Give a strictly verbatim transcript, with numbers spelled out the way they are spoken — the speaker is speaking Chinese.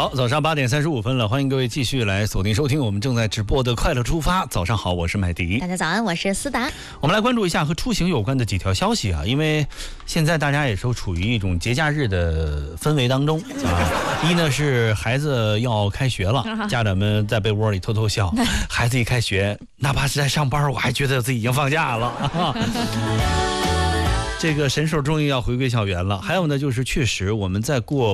好，早上八点三十五分了，欢迎各位继续来锁定收听我们正在直播的快乐出发。早上好，我是麦迪。 大家早安，我是思达。 我们来关注一下和出行有关的几条消息啊，因为现在大家也是处于一种节假日的氛围当中啊。一呢是孩子要开学了，家长们在被窝里偷偷笑，孩子一开学，哪怕是在上班，我还觉得自己已经放假了。啊这个神兽终于要回归校园了。还有呢，就是确实我们在过